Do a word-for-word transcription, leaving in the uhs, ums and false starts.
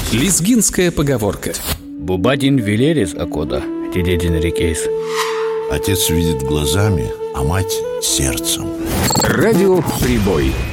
Лезгинская поговорка. Бубадин велерез акода, дедедин рекейс. Отец видит глазами, а мать сердцем. Радио «Прибой».